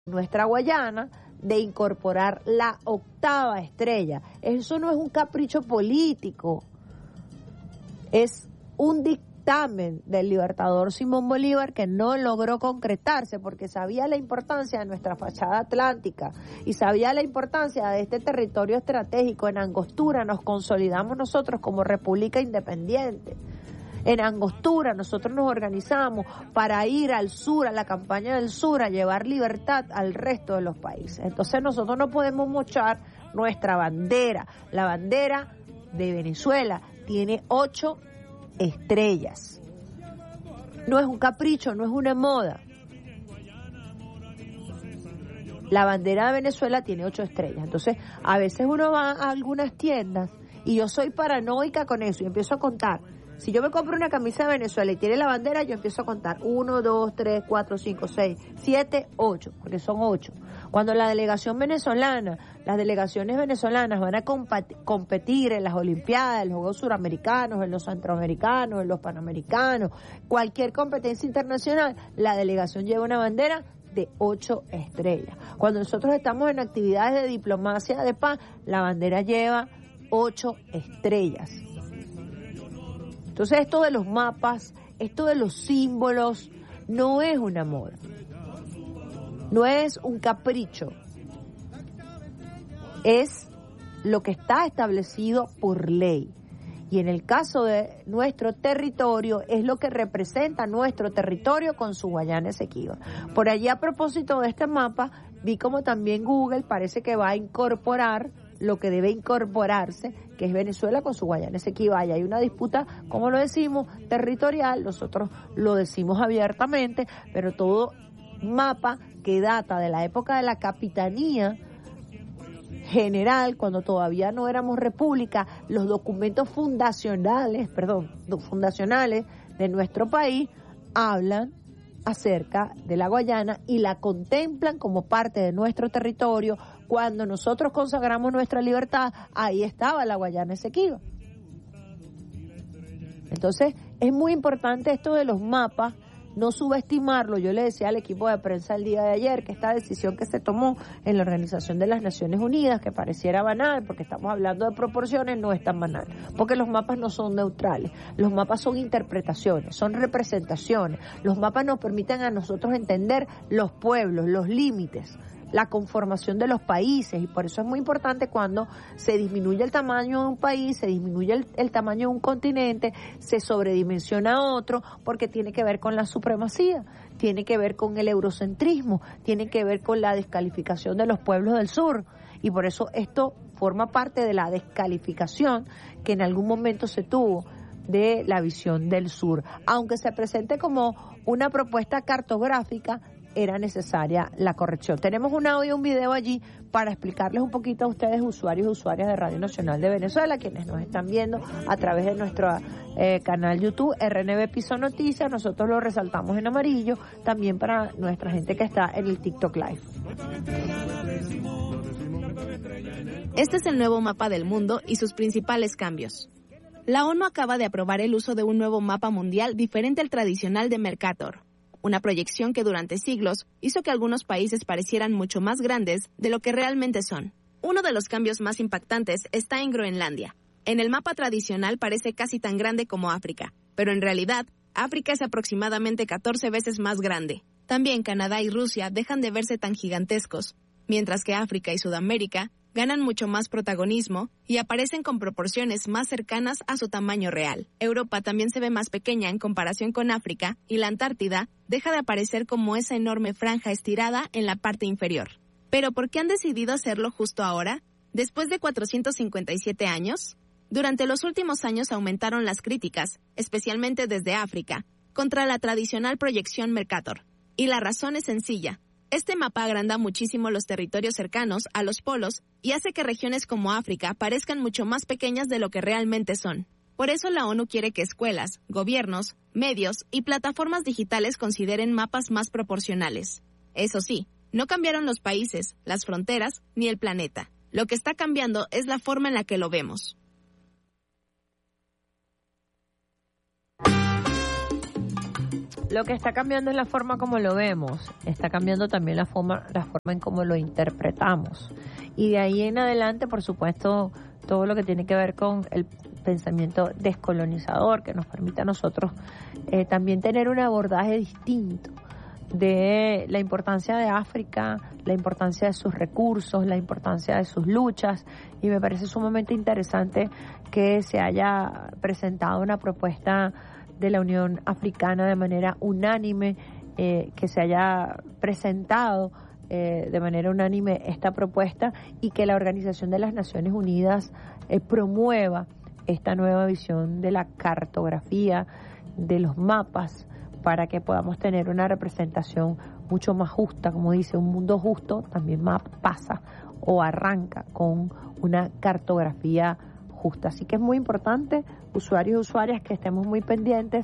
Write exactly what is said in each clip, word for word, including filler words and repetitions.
nuestra Guayana de incorporar la octava estrella. Eso no es un capricho político, es un dictamen del libertador Simón Bolívar que no logró concretarse porque sabía la importancia de nuestra fachada atlántica y sabía la importancia de este territorio estratégico. En Angostura nos consolidamos nosotros como república independiente. En Angostura nosotros nos organizamos para ir al sur, a la campaña del sur, a llevar libertad al resto de los países. Entonces nosotros no podemos mochar nuestra bandera. La bandera de Venezuela tiene ocho estrellas. No es un capricho, no es una moda. La bandera de Venezuela tiene ocho estrellas. Entonces, a veces uno va a algunas tiendas y yo soy paranoica con eso y empiezo a contar. Si yo me compro una camisa de Venezuela y tiene la bandera, yo empiezo a contar uno, dos, tres, cuatro, cinco, seis, siete, ocho, porque son ocho. Cuando la delegación venezolana, las delegaciones venezolanas van a competir en las Olimpiadas, en los Juegos Suramericanos, en los Centroamericanos, en los Panamericanos, cualquier competencia internacional, la delegación lleva una bandera de ocho estrellas. Cuando nosotros estamos en actividades de diplomacia de paz, la bandera lleva ocho estrellas. Entonces esto de los mapas, esto de los símbolos, no es una moda, no es un capricho, es lo que está establecido por ley. Y en el caso de nuestro territorio, es lo que representa nuestro territorio con su Guayana Esequiba. Por allí, a propósito de este mapa, vi como también Google parece que va a incorporar lo que debe incorporarse, que es Venezuela con su Guayana Esequiba. Y hay una disputa, como lo decimos, territorial, nosotros lo decimos abiertamente, pero todo mapa que data de la época de la capitanía general, cuando todavía no éramos república, los documentos fundacionales, perdón, fundacionales de nuestro país hablan acerca de la Guayana y la contemplan como parte de nuestro territorio. Cuando nosotros consagramos nuestra libertad, ahí estaba la Guayana Esequiba. Entonces, es muy importante esto de los mapas, no subestimarlo. Yo le decía al equipo de prensa el día de ayer que esta decisión que se tomó en la Organización de las Naciones Unidas, que pareciera banal, porque estamos hablando de proporciones, no es tan banal, porque los mapas no son neutrales, los mapas son interpretaciones, son representaciones, los mapas nos permiten a nosotros entender los pueblos, los límites, la conformación de los países, y por eso es muy importante cuando se disminuye el tamaño de un país, se disminuye el, el tamaño de un continente, se sobredimensiona otro, porque tiene que ver con la supremacía, tiene que ver con el eurocentrismo, tiene que ver con la descalificación de los pueblos del sur, y por eso esto forma parte de la descalificación que en algún momento se tuvo de la visión del sur. Aunque se presente como una propuesta cartográfica, era necesaria la corrección. Tenemos un audio y un video allí para explicarles un poquito a ustedes, usuarios y usuarias de Radio Nacional de Venezuela, quienes nos están viendo a través de nuestro eh, canal YouTube, R N V Piso Noticias. Nosotros lo resaltamos en amarillo, también para nuestra gente que está en el TikTok Live. Este es el nuevo mapa del mundo y sus principales cambios. La ONU acaba de aprobar el uso de un nuevo mapa mundial diferente al tradicional de Mercator, una proyección que durante siglos hizo que algunos países parecieran mucho más grandes de lo que realmente son. Uno de los cambios más impactantes está en Groenlandia. En el mapa tradicional parece casi tan grande como África, pero en realidad, África es aproximadamente catorce veces más grande. También Canadá y Rusia dejan de verse tan gigantescos, mientras que África y Sudamérica ganan mucho más protagonismo y aparecen con proporciones más cercanas a su tamaño real. Europa también se ve más pequeña en comparación con África y la Antártida deja de aparecer como esa enorme franja estirada en la parte inferior. ¿Pero por qué han decidido hacerlo justo ahora, después de cuatrocientos cincuenta y siete años? Durante los últimos años aumentaron las críticas, especialmente desde África, contra la tradicional proyección Mercator. Y la razón es sencilla. Este mapa agranda muchísimo los territorios cercanos a los polos y hace que regiones como África parezcan mucho más pequeñas de lo que realmente son. Por eso la ONU quiere que escuelas, gobiernos, medios y plataformas digitales consideren mapas más proporcionales. Eso sí, no cambiaron los países, las fronteras ni el planeta. Lo que está cambiando es la forma en la que lo vemos. lo que está cambiando es la forma como lo vemos, está cambiando también la forma, la forma en cómo lo interpretamos. Y de ahí en adelante, por supuesto, todo lo que tiene que ver con el pensamiento descolonizador, que nos permite a nosotros eh, también tener un abordaje distinto de la importancia de África, la importancia de sus recursos, la importancia de sus luchas, y me parece sumamente interesante que se haya presentado una propuesta de la Unión Africana de manera unánime, eh, que se haya presentado eh, de manera unánime esta propuesta y que la Organización de las Naciones Unidas eh, promueva esta nueva visión de la cartografía, de los mapas, para que podamos tener una representación mucho más justa. Como dice, un mundo justo también pasa o arranca con una cartografía justa. Así que es muy importante, usuarios y usuarias, que estemos muy pendientes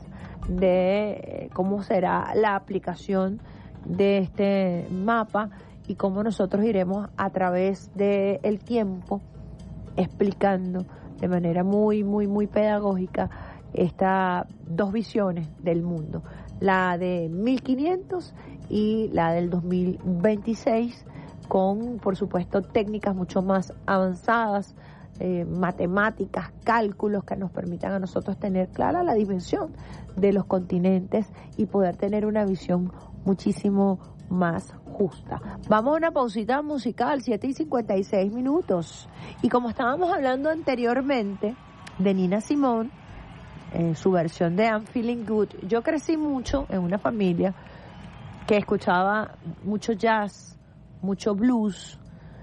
de cómo será la aplicación de este mapa y cómo nosotros iremos a través del tiempo explicando de manera muy, muy, muy pedagógica estas dos visiones del mundo, la de mil quinientos y la del dos mil veintiséis, con, por supuesto, técnicas mucho más avanzadas, eh, matemáticas, cálculos que nos permitan a nosotros tener clara la dimensión de los continentes y poder tener una visión muchísimo más justa. Vamos a una pausita musical, siete y cincuenta y seis minutos. Y como estábamos hablando anteriormente de Nina Simone, eh, su versión de I'm Feeling Good, yo crecí mucho en una familia que escuchaba mucho jazz, mucho blues.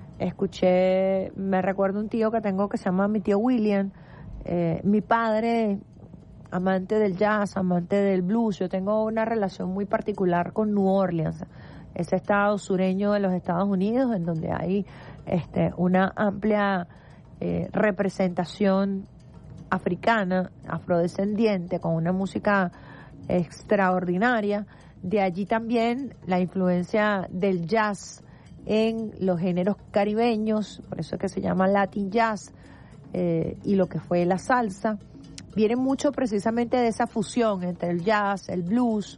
Escuché, me recuerdo un tío que tengo que se llama mi tío William, eh, mi padre, amante del jazz, amante del blues. Yo tengo una relación muy particular con New Orleans, ese estado sureño de los Estados Unidos, en donde hay este, una amplia eh, representación africana, afrodescendiente, con una música extraordinaria. De allí también la influencia del jazz en los géneros caribeños, por eso es que se llama Latin Jazz, eh, y lo que fue la salsa, viene mucho precisamente de esa fusión entre el jazz, el blues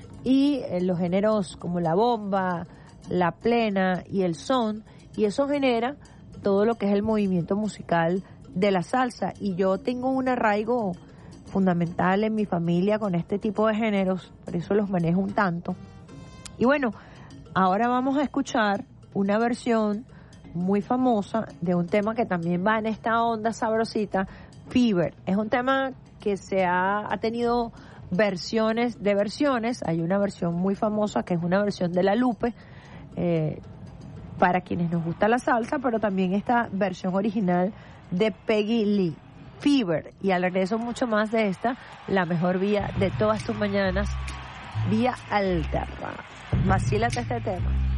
y eh, los géneros como la bomba, la plena y el son, y eso genera todo lo que es el movimiento musical de la salsa. Y yo tengo un arraigo fundamental en mi familia con este tipo de géneros, por eso los manejo un tanto. Y bueno, ahora vamos a escuchar una versión muy famosa de un tema que también va en esta onda sabrosita, Fever. Es un tema que se ha, ha tenido versiones de versiones. Hay una versión muy famosa que es una versión de La Lupe, eh, para quienes nos gusta la salsa, pero también esta versión original de Peggy Lee, Fever. Y al regreso mucho más de esta, la mejor vía de todas tus mañanas, vía alterna. Vacílate este tema.